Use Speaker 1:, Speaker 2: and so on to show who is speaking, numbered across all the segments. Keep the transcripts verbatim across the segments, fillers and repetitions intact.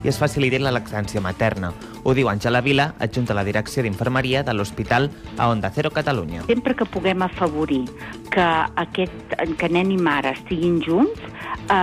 Speaker 1: i es faciliti la lactància materna. Ho diu Àngela Vila, adjunta a la direcció d'Infermeria de l'Hospital a Onda Cero Catalunya.
Speaker 2: Sempre que puguem afavorir que, aquest, que nen i mare estiguin junts, eh,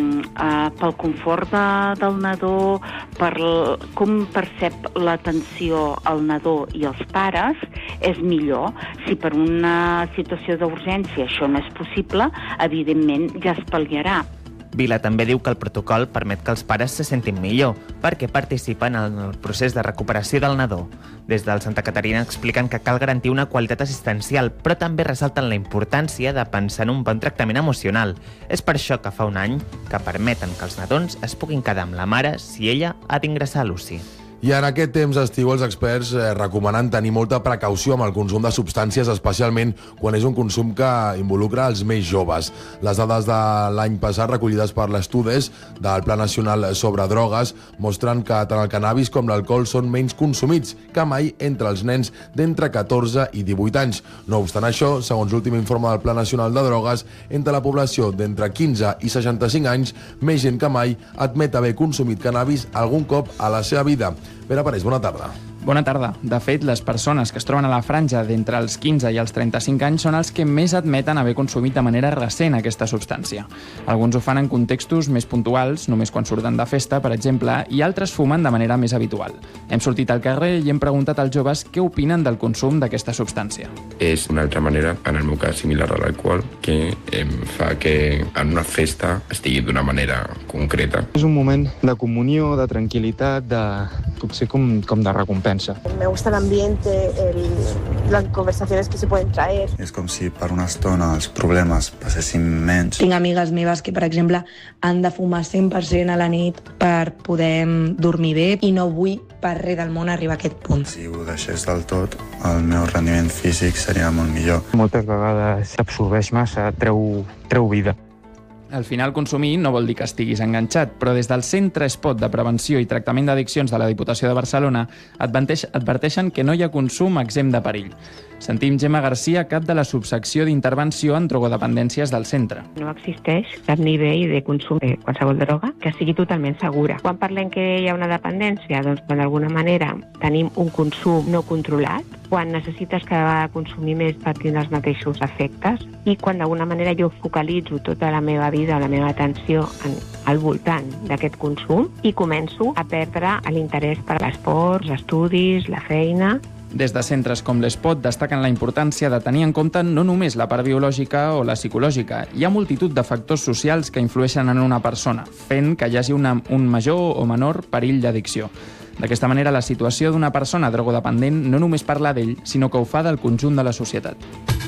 Speaker 2: eh, pel confort de, del nadó, per com percep l'atenció al nadó i els pares, és millor. Si per una situació d'urgència això no és possible, evidentment ja es pal·liarà.
Speaker 1: Vila també diu que el protocol permet que els pares se sentin millor, perquè participen en el procés de recuperació del nadó. Des del Santa Caterina expliquen que cal garantir una qualitat assistencial, però també ressalten la importància de pensar en un bon tractament emocional. És per això que fa un any que permeten que els nadons es puguin quedar amb la mare si ella ha d'ingressar a l'U C I.
Speaker 3: I en aquest temps estiu els experts eh, recomanen tenir molta precaució amb el consum de substàncies, especialment quan és un consum que involucra els més joves. Les dades de l'any passat recollides per l'Estudes del Pla Nacional sobre Drogues mostren que tant el cannabis com l'alcohol són menys consumits que mai entre els nens d'entre catorze i divuit anys. No obstant això, segons l'últim informe del Pla Nacional de Drogues, entre la població d'entre quinze i seixanta-cinc anys, més gent que mai admet haver consumit cannabis algun cop a la seva vida. Pere Parés, bona tarda.
Speaker 4: Bona tarda. De fet, les persones que es troben a la franja d'entre els quinze i els trenta-cinc anys són els que més admeten haver consumit de manera recent aquesta substància. Alguns ho fan en contextos més puntuals, només quan surten de festa, per exemple, i altres fumen de manera més habitual. Hem sortit al carrer i hem preguntat als joves què opinen del consum d'aquesta substància.
Speaker 5: És una altra manera, en el meu cas similar a l'alcohol, que em fa que en una festa estigui d'una manera concreta.
Speaker 6: És un moment de comunió, de tranquil·litat, de, potser com, com de recompensa.
Speaker 7: Me gusta el ambiente, el, las conversaciones que se pueden traer.
Speaker 8: És com si per una estona els problemes passessin menys.
Speaker 9: Tinc amigues meves que, per exemple, han de fumar cent per cent a la nit per poder dormir bé i no vull per res del món arribar a aquest punt.
Speaker 8: Si ho deixés del tot, el meu rendiment físic seria molt millor.
Speaker 6: Moltes vegades s'absorbeix massa, treu, treu vida.
Speaker 4: Al final, consumir no vol dir que estiguis enganxat, però des del Centre Espot de Prevenció i Tractament d'Addiccions de la Diputació de Barcelona adverteixen que no hi ha consum exempt de perill. Sentim Gemma Garcia, cap de la subsecció d'intervenció en drogodependències del centre.
Speaker 10: No existeix cap nivell de consum de qualsevol droga que sigui totalment segura. Quan parlem que hi ha una dependència, doncs quan d'alguna manera tenim un consum no controlat, quan necessites cada vegada consumir més per tindre els mateixos efectes i quan d'alguna manera jo focalitzo tota la meva vida, la meva atenció en, al voltant d'aquest consum i començo a perdre l'interès per l'esport, els estudis, la feina.
Speaker 4: Des de centres com l'Espot destaquen la importància de tenir en compte no només la part biològica o la psicològica. Hi ha multitud de factors socials que influeixen en una persona, fent que hi hagi una, un major o menor perill d'addicció. D'aquesta manera, la situació d'una persona drogodependent no només parla d'ell, sinó que ho fa del conjunt de la societat.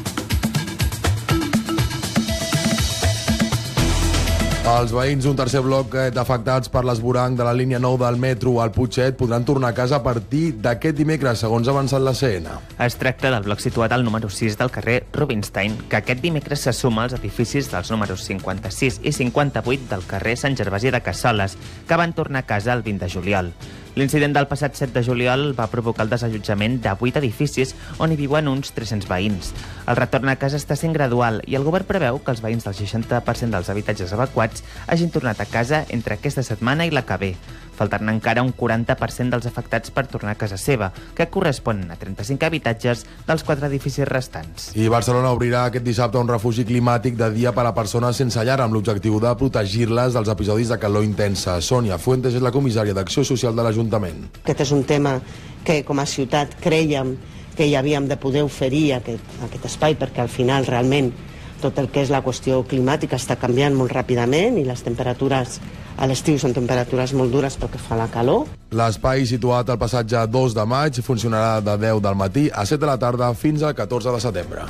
Speaker 3: Els veïns d'un tercer bloc d'afectats per l'esvoranc de la línia nou del metro al Putxet podran tornar a casa a partir d'aquest dimecres, segons ha avançat la C N.
Speaker 1: Es tracta del bloc situat al número sis del carrer Rubinstein, que aquest dimecres se suma als edificis dels números cinquanta-sis i cinquanta-vuit del carrer Sant Gervasi de Cassoles, que van tornar a casa el vint de juliol. L'incident del passat set de juliol va provocar el desallotjament de vuit edificis on hi viuen uns tres-cents veïns. El retorn a casa està sent gradual i el govern preveu que els veïns del seixanta per cent dels habitatges evacuats hagin tornat a casa entre aquesta setmana i la que ve. Faltaran encara un quaranta per cent dels afectats per tornar a casa seva, que corresponen a trenta-cinc habitatges dels quatre edificis restants.
Speaker 3: I Barcelona obrirà aquest dissabte un refugi climàtic de dia per a persones sense llar amb l'objectiu de protegir-les dels episodis de calor intensa. Sònia Fuentes és la comissària d'Acció Social de l'Ajuntament.
Speaker 11: Aquest és un tema que com a ciutat creiem que hi havíem de poder oferir aquest, aquest espai, perquè al final realment tot el que és la qüestió climàtica està canviant molt ràpidament i les temperatures a l'estiu són temperatures molt dures pel que fa a la calor.
Speaker 3: L'espai, situat al passatge dos de maig, funcionarà de deu del matí a set de la tarda fins al catorze de setembre.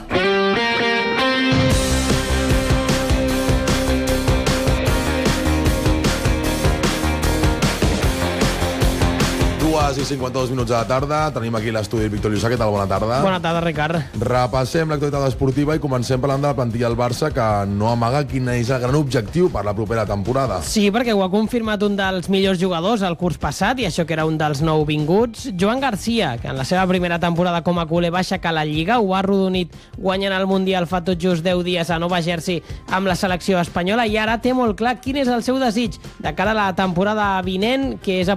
Speaker 3: I cinquanta-dos minuts de la tarda. Tenim aquí l'estudi del Víctor Lluçà. Què tal? Bona tarda.
Speaker 12: Bona tarda, Ricard.
Speaker 3: Repassem l'actualitat esportiva i comencem parlant de la plantilla del Barça, que no amaga quin és el gran objectiu per la propera temporada.
Speaker 12: Sí, perquè ho ha confirmat un dels millors jugadors el curs passat, i això que era un dels nouvinguts, Joan Garcia, que en la seva primera temporada com a culer va aixecar la Lliga, ho ha arrodonit guanyant el Mundial fa tot just deu dies a Nova Jersey amb la selecció espanyola, i ara té molt clar quin és el seu desig de cara a la temporada vinent, que és